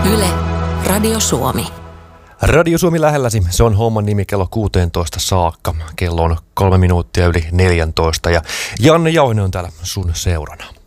Yle, Radio Suomi. Radio Suomi lähelläsi, se on homman nimi kello 16 saakka. Kello on 3 minuuttia yli 14 ja Janne Jauhinen on täällä sun seurana.